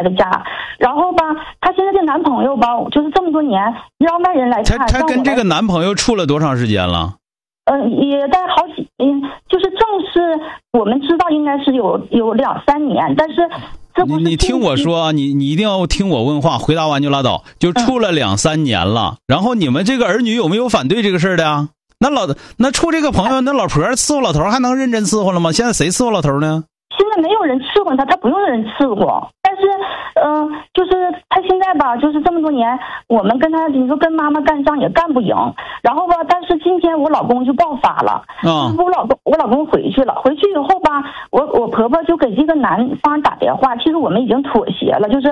的家。然后吧，她现在这男朋友吧，就是这么多年让外人来看。 她跟这个男朋友处了多长时间了？ 也在好几，就是正式我们知道应该是有2-3年，但是这不是你听我说，你一定要听我问话，回答完就拉倒。就处了2-3年了，然后你们这个儿女有没有反对这个事儿的呀？那处这个朋友，那老婆伺候老头还能认真伺候了吗？现在谁伺候老头呢？ 现在没有人伺候他不用人伺候。但是就是他现在吧，就是这么多年我们跟他，你说跟妈妈干仗也干不赢。然后吧，但是今天我老公就爆发了。我老公回去了，回去以后吧，我婆婆就给这个男方打电话。其实我们已经妥协了，就是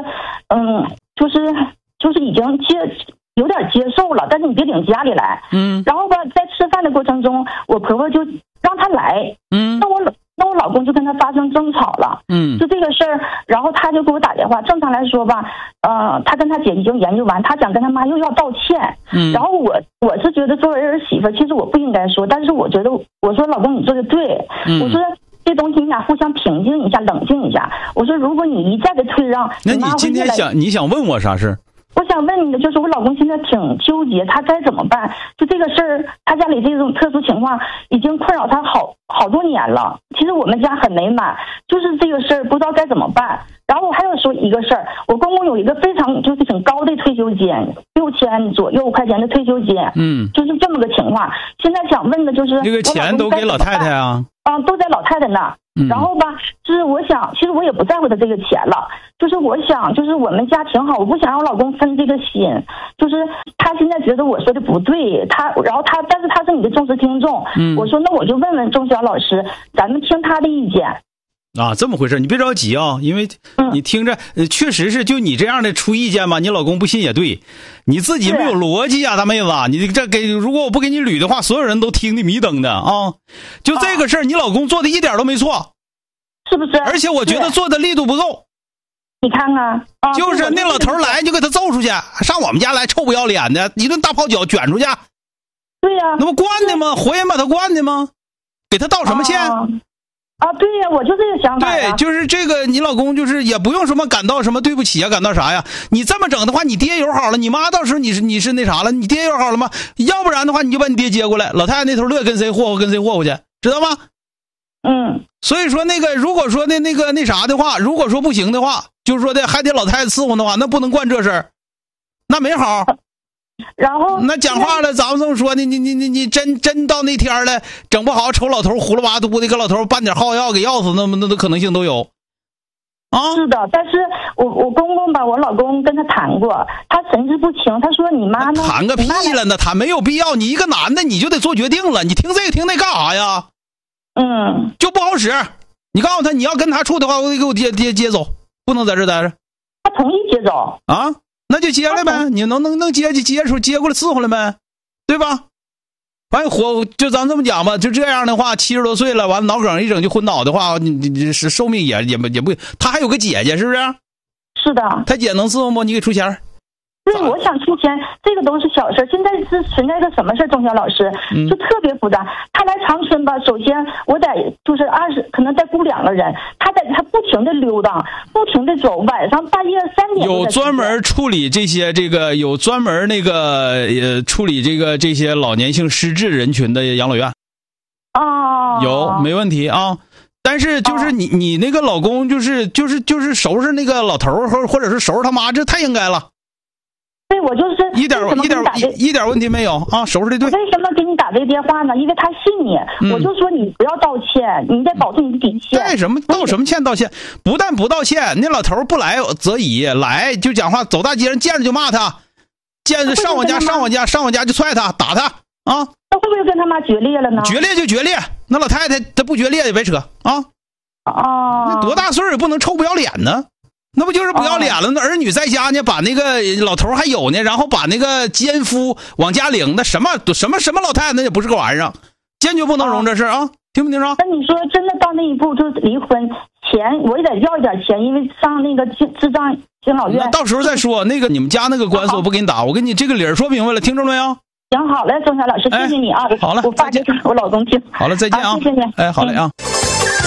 已经有点接受了，但是你别领家里来。然后吧，在吃饭的过程中，我婆婆就让他来。那我老公就跟他发生争吵了。就这个事儿，然后他就给我打电话。正常来说吧，他跟他姐已经研究完，他想跟他妈又要道歉。然后我是觉得作为儿媳妇，其实我不应该说，但是我觉得我说老公你做的对。我说这东西你俩互相平静一下，冷静一下。我说如果你一再的退让， 那你今天你想问我啥事？ 我想问你的就是我老公现在挺纠结，他该怎么办？就这个事儿，他家里这种特殊情况已经困扰他好多年了。其实我们家很美满，就是这个事儿不知道该怎么办。然后我还要说一个事儿，我公公有一个非常就是挺高的退休金，6000左右块钱的退休金。就是这么个情况。现在想问的就是这个钱都给老太太啊？ 都在老太太那。然后吧，就是我想，其实我也不在乎他这个钱了，就是我想，就是我们家挺好，我不想让我老公分这个心。就是他现在觉得我说的不对，但是他是你的忠实听众。我说那我就问问钟晓老师，咱们听他的意见。 这么回事，你别着急啊，因为你听着，确实是就你这样的出意见吧，你老公不信也对，你自己没有逻辑啊，大妹子，你这如果我不给你捋的话，所有人都听得迷瞪的啊。就这个事儿，你老公做的一点都没错， 是不是？ 而且我觉得做的力度不够。 你看看， 就是那老头来就给他揍出去，上我们家来臭不要脸的，一顿大泡脚卷出去。 对呀， 那不惯的吗？活人把他惯的吗？给他道什么歉？ 对呀，我就这个想法。 对，就是这个，你老公就是也不用什么感到什么对不起啊，感到啥呀？你这么整的话，你爹友好了，你妈到时候你是那啥了，你爹友好了吗？要不然的话，你就把你爹接过来，老太太那头乐跟谁霍霍跟谁霍霍去，知道吗？所以说那个，如果说那啥的话，如果说不行的话，就是说的还得老太太伺候的话，那不能惯这事儿，那没好。 然后那讲话了，咱们这么说呢，你真到那天了，整不好瞅老头胡了哇嘟的，给老头办点耗药给药死，那的可能性都有啊。是的，但是我公公吧，我老公跟他谈过，他神志不清，他说你妈呢？ 谈个屁了呢，谈没有必要，你一个男的你就得做决定了，你听这个听那干啥呀？就不好使。你告诉他你要跟他处的话，我得给我爹接走，不能在这待着。 他同意接走啊？那就接来呗，你能接就接过来伺候来呗，对吧？完就咱这么讲吧，就这样的话，70多岁了，完脑梗一整就昏倒的话，你是寿命也不，他还有个姐姐是不是？ 是的。 他姐能伺候吗？你给出钱。 对，我想出钱，这个都是小事。现在是存在一个什么事，钟晓老师就特别复杂。他来长春吧，首先我得就是可能再雇2个人，他不停的溜达，不停的走，晚上半夜3点。 有专门处理这些有专门处理这些老年性失智人群的养老院。有没问题啊？但是就是你那个老公就是收拾那个老头或者是收拾他妈，这太应该了。 对，我就是一点问题没有啊，收拾的对。 为什么给你打这个电话呢？因为他信你，我就说你不要道歉，你得保住你的底线。 道什么歉？道歉不但不道歉，那老头不来则已，来就讲话，走大街上见着就骂他，见着上我家就踹他打他啊。 那会不会跟他妈决裂了呢？ 决裂就决裂，那老太太她不决裂也别扯啊。那多大岁数也不能臭不要脸呢。那不就是不要脸了？那儿女在家呢，把那个老头还有呢，然后把那个奸夫往家领，那什么老太太，那也不是个玩意儿，坚决不能容这事啊！听没听着？ 那你说真的到那一步就离婚，钱我也得要一点钱，因为上那个智障敬老院。 那到时候再说，那个你们家那个官司我不给你打，我给你这个理儿说明白了，听着没有？ 行，好嘞，钟晓老师，谢谢你啊！ 好了， 我发给我老公听。 好了，再见啊！ 谢谢你。 好嘞啊。